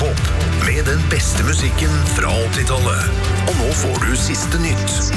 Hiphop, med den beste musikken fra 80-tallet. Og nå får du siste nytt.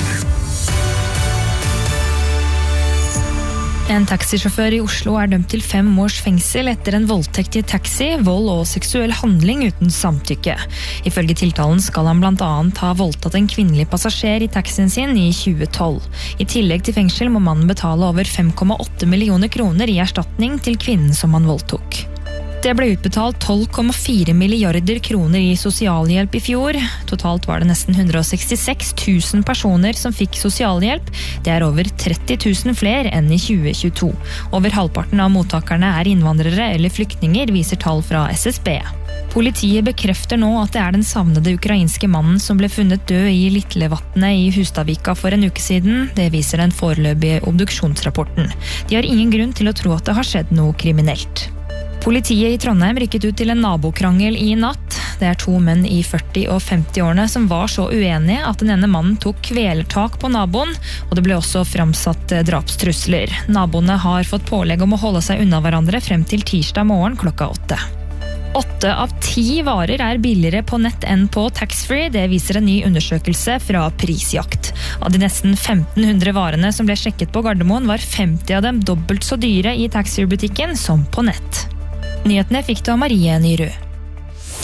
En taxisjåfør i Oslo dømt til 5 års fengsel etter en voldtekt i taxi, vold og seksuell handling uten samtykke. Ifølge tiltalen skal han blant annet ha voldtatt en kvinnelig passasjer i taxien sin i 2012. I tillegg til fengsel må mannen betale over 5,8 millioner kroner i erstatning til kvinnen som han voldtok. Det ble utbetalt 12,4 milliarder kroner i sosialhjelp i fjor. Totalt var det nesten 166 000 personer som fikk sosialhjelp. Det over 30 000 flere enn i 2022. Over halvparten av mottakerne innvandrere eller flyktninger, viser tall fra SSB. Politiet bekrefter nå at det den savnede ukrainske mannen som ble funnet død i Litlevatnet i Hustadvika for en uke siden. Det viser den foreløpige obduksjonsrapporten. De har ingen grunn til å tro at det har skjedd noe kriminelt. Politiet i Trondheim rykket ut til en nabokrangel i natt. Det 2 menn i 40- og 50-årene som var så uenige at den ene mannen tok kvelertak på naboen, og det ble også framsatt drapstrusler. Naboene har fått pålegg om å holde seg unna hverandre frem til tirsdag morgen klokka 8. 8 av 10 varer billigere på nett enn på taxfree, det viser en ny undersøkelse fra Prisjakt. Av de nesten 1500 varene som ble sjekket på Gardermoen, var 50 av dem dobbelt så dyre i taxfree-butikken som på nett. Nyhetene fikk du av Marie Nyrud.